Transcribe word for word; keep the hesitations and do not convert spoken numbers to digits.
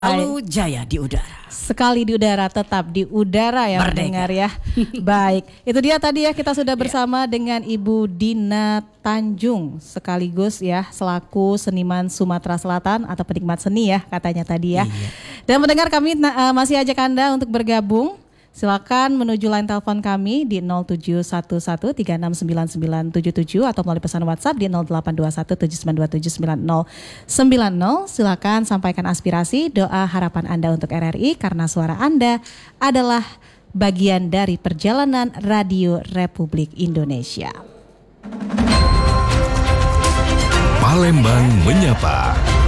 Selalu jaya di udara. Sekali di udara, tetap di udara ya mendengar ya. Baik, itu dia tadi ya, kita sudah bersama dengan Ibu Dina Tanjung, sekaligus ya selaku seniman Sumatera Selatan atau penikmat seni ya katanya tadi ya. Iya. Dan mendengar kami uh, masih ajak Anda untuk bergabung. Silakan menuju line telepon kami di nol tujuh satu satu tiga enam sembilan sembilan tujuh tujuh atau melalui pesan WhatsApp di nol delapan dua satu tujuh sembilan dua tujuh sembilan nol sembilan nol. Silakan sampaikan aspirasi, doa, harapan Anda untuk R R I karena suara Anda adalah bagian dari perjalanan Radio Republik Indonesia. Palembang Menyapa.